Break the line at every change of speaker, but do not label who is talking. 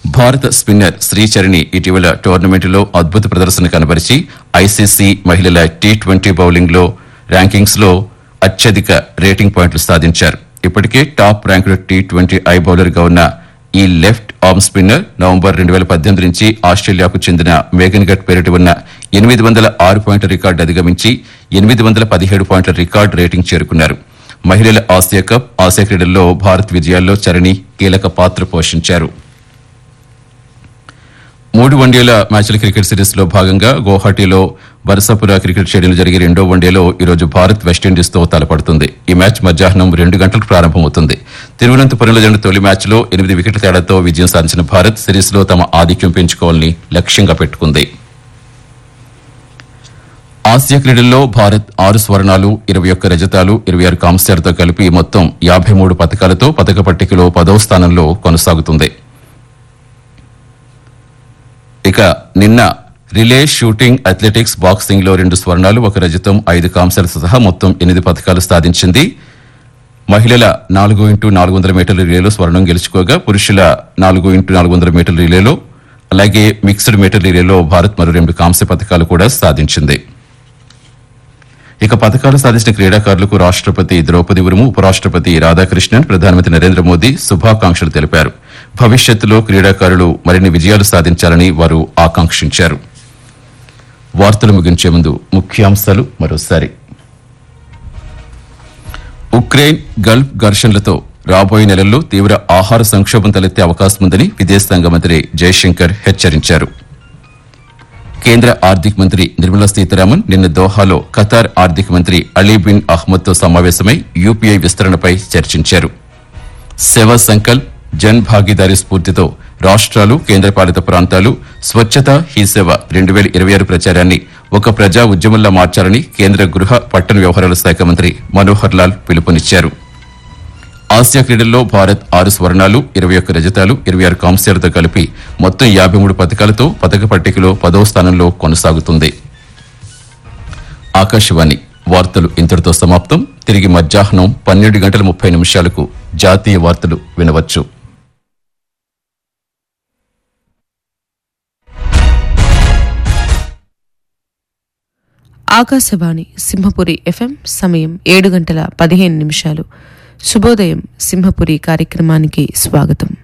భారత స్పిన్నర్ శ్రీచరణి ఇటీవల టోర్నమెంటులో అద్భుత ప్రదర్శన కనబరిచి ఐసీసీ మహిళల టీ20 బౌలింగ్లో ర్యాంకింగ్స్లో అత్యధిక రేటింగ్ పాయింట్లు సాధించారు. ఇప్పటికే టాప్ ర్యాంకుడ్ టీ20 బౌలర్గా ఉన్న ఈ లెఫ్ట్ ఆర్మ్ స్పిన్నర్ నవంబర్ 2018 నుంచి ఆస్ట్రేలియాకు చెందిన మేఘన్ గట్ పేరిట ఉన్న 806 పాయింట్ల రికార్డు అధిగమించి 817 పాయింట్ల రికార్డు రేటింగ్ చేరుకున్నారు. మహిళల ఆసియా కప్, ఆసియా క్రీడల్లో భారత్ విజయాల్లో చరణి కీలక పాత్ర పోషించారు. 3 వన్డేల మ్యాచ్ల క్రికెట్ సిరీస్ లో భాగంగా గౌహటిలో బరసపుర క్రికెట్ స్టేడియంలో జరిగే 2వ వన్డేలో ఈరోజు భారత్ వెస్టిండీస్ తో తలపడుతుంది. ఈ మ్యాచ్ మధ్యాహ్నం 2 గంటలకు ప్రారంభమవుతుంది. తిరువనంతపురంలో జరిగిన తొలి మ్యాచ్లో 8 వికెట్ల తేడాతో విజయం సాధించిన భారత్ సిరీస్ లో తమ ఆధిక్యం పెంచుకోవాలని లక్ష్యంగా పెట్టుకుంది. ఆసియా క్రీడల్లో భారత్ 6 స్వర్ణాలు, 21 రజతాలు, 26 కాంస్యాలతో కలిపి మొత్తం 53 పతకాలతో పతక పట్టికలో 10వ స్థానంలో కొనసాగుతుంది. ఇక నిన్న రిలే, షూటింగ్, అథ్లెటిక్స్, బాక్సింగ్ లో 2 స్వర్ణాలు, 1 రజతం, 5 కాంస్యాలతో సహా మొత్తం 8 పతకాలు సాధించింది. మహిళల 4x400 మీటర్ల రిలేలో స్వర్ణం గెలుచుకోగా పురుషుల 4x400 మీటర్ల రిలేలో అలాగే మిక్స్డ్ మీటర్ల రిలేలో భారత్ మరో 2 కాంస్య పతకాలు కూడా సాధించింది. ఇక పతకాలు సాధించిన క్రీడాకారులకు రాష్ట్రపతి ద్రౌపది ముర్ము, ఉపరాష్ట్రపతి రాధాకృష్ణన్, ప్రధానమంత్రి నరేంద్ర మోదీ శుభాకాంక్షలు తెలిపారు. భవిష్యత్తులో క్రీడాకారులు మరిన్ని విజయాలు సాధించాలని వారు ఆకాంక్షించారు. వార్తలు ముగించే ముందు ముఖ్యాంశాలు మరోసారి. ఉక్రెయిన్ గల్ఫ్ ఘర్షణలతో రాబోయే నెలల్లో తీవ్ర ఆహార సంక్షోభం తలెత్తే అవకాశం ఉందని విదేశాంగ మంత్రి జయశంకర్ హెచ్చరించారు. కేంద్ర ఆర్థిక మంత్రి నిర్మలా సీతారామన్ నిన్న దోహాలో ఖతార్ ఆర్థిక మంత్రి అలీ బిన్ అహ్మద్ తో సమావేశమై యూపీఐ విస్తరణపై చర్చించారు. సేవా సంకల్ప్, జన్ భాగీదారీ స్ఫూర్తితో రాష్ట్రాలు, కేంద్రపాలిత ప్రాంతాలు స్వచ్ఛత హీ సేవ 2026 ప్రచారాన్ని ఒక ప్రజా ఉద్యమంలా మార్చాలని కేంద్ర గృహ పట్టణ వ్యవహారాల శాఖ మంత్రి మనోహర్ లాల్ పిలుపునిచ్చారు. ఆసియా క్రీడల్లో భారత్ 6 స్వర్ణాలు, 21 రజతాలు, 26 కాంస్యాలతో కలిపి మొత్తం 53 పతకాలతో పతక పట్టికలో 10వ స్థానంలో కొనసాగుతుంది. ఆకాశవాణి వార్తలు ఇంతటితో సమాప్తం. తిరిగి మధ్యాహ్నం 12:30 జాతీయ వార్తలు వినవచ్చు.
ఆకాశవాణి సింహపురి FM సమయం 7:15 శుభోదయం సింహపురి కార్యక్రమానికి స్వాగతం.